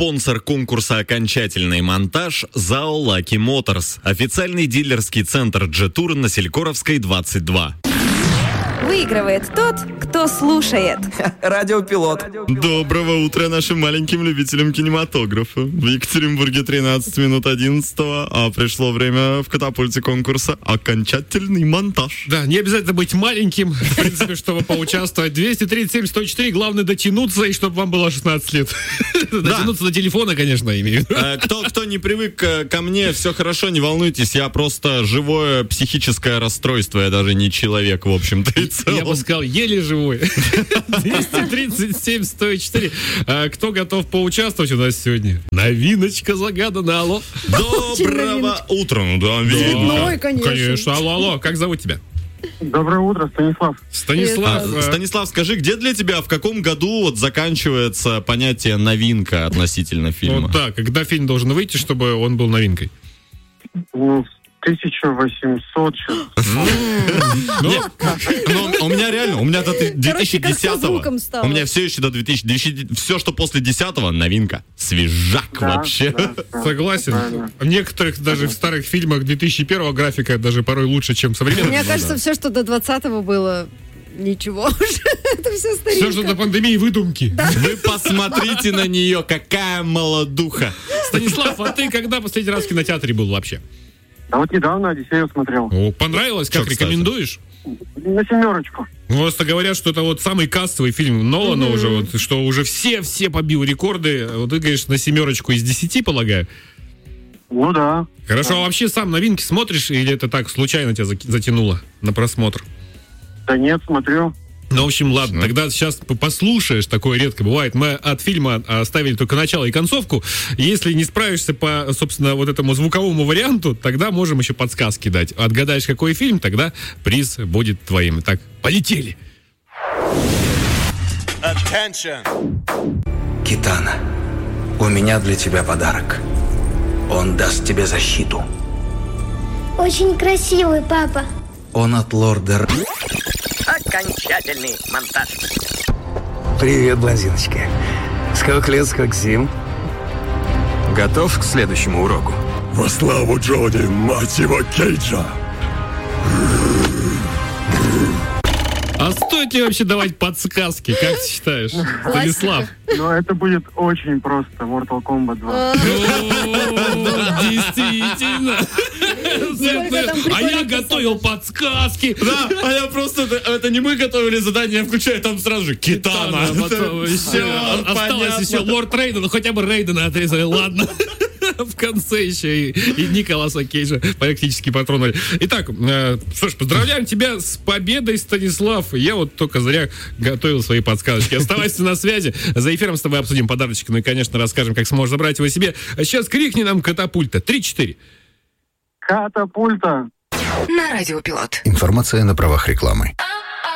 Спонсор конкурса «Окончательный монтаж» ЗАО «Lucky Motors». Официальный дилерский центр Джетур на Селькоровской, 22. Выигрывает тот, кто слушает. Радиопилот. Доброго утра нашим маленьким любителям кинематографа. В Екатеринбурге 13 минут 11, а пришло время в катапульте конкурса «Окончательный монтаж». Да, не обязательно быть маленьким, в принципе, чтобы поучаствовать. 237-104, главное дотянуться, и чтобы вам было 16 лет. Дотянуться до телефона, конечно, имею в виду. Кто не привык ко мне, все хорошо, не волнуйтесь, я просто живое психическое расстройство, я даже не человек, в общем-то, и целом. Я бы сказал, еле живой. 237-104. Кто готов поучаствовать у нас сегодня? Новиночка загадана, алло. Доброго утра, ну да, видно. Ой, конечно. Конечно, алло, как зовут тебя? Доброе утро, Станислав. Станислав, скажи, где для тебя, в каком году вот заканчивается понятие новинка относительно фильма? Вот так, когда фильм должен выйти, чтобы он был новинкой? 1800. У меня реально, у меня до Короче, как со 2010-го, звуком стало. у меня все еще до 2000, все, что после 10-го, новинка. Свежак вообще. Согласен. В некоторых даже в старых фильмах 2001-го графика даже порой лучше, чем современная. Мне кажется, все, что до 20-го было, ничего уже. Это все старинка. Все, что до пандемии, выдумки. Вы посмотрите на нее, какая молодуха. Станислав, а ты когда последний раз в кинотеатре был вообще? А вот недавно «Одиссею» смотрел. О, понравилось? Как Что, кстати? рекомендуешь? На 7. Просто говорят, что это вот самый кассовый фильм Нолана уже, вот, что уже все побил рекорды. Вот ты говоришь, на 7 из 10, полагаю? Ну да. Хорошо, а вообще сам новинки смотришь или это так случайно тебя затянуло на просмотр? Да нет, смотрю. Ну, в общем, ладно, тогда сейчас послушаешь, такое редко бывает. Мы от фильма оставили только начало и концовку. Если не справишься по, собственно, вот этому звуковому варианту, тогда можем еще подсказки дать. Отгадаешь, какой фильм, тогда приз будет твоим. Итак, полетели! Attention. Китана, у меня для тебя подарок. Он даст тебе защиту. Очень красивый, папа. Он от лорда... Окончательный монтаж. Привет, блондиночка. Сколько лет, сколько зим? Готов к следующему уроку? Во славу Джоди, мать его, Кейджа. А стоит ли вообще давать подсказки, как ты считаешь, Станислав? Но это будет очень просто. Mortal Kombat 2. Действительно. А я готовил подсказки. Да, а я просто, это не мы готовили задание, я включаю там сразу же Китана. Осталось еще Лорд Рейден, ну хотя бы Рейдена отрезали, ладно. В конце еще и Николаса Кейджа практически патронули. Итак, что ж, поздравляем тебя с победой, Станислав. Я вот только зря готовил свои подсказочки. Оставайся на связи. За эфиром с тобой обсудим подарочек. Ну и, конечно, расскажем, как сможешь забрать его себе. А сейчас крикни нам «Катапульта». 3-4. Катапульта. На радиопилот. Информация на правах рекламы.